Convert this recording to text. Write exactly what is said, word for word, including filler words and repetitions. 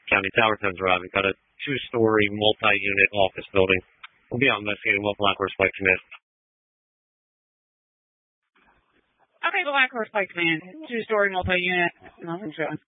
County Tower Towns Drive. We've got a two-story multi-unit office building. We'll be out investigating what Black Horse Pike Command. Okay, Black Horse Pike Command. Two-story multi-unit. Nothing showing.